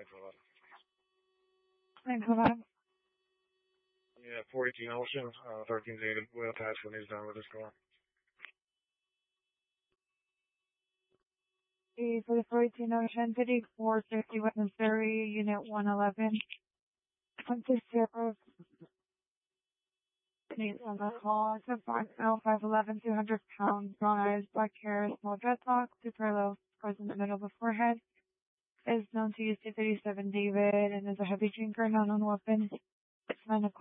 Thanks a lot. Yeah, 418 Ocean, 13 Zeta, will pass when he's done with his call. For the 418 Ocean City, 450 West Missouri, Unit 111. 160. Please on the call. It's a 5'11", 200 pounds, brown eyes, black hair, small dreadlocks, super low, scars in the middle of the forehead. Is known to use 237 David and is a heavy drinker, not on weapons. It's 9 o'clock.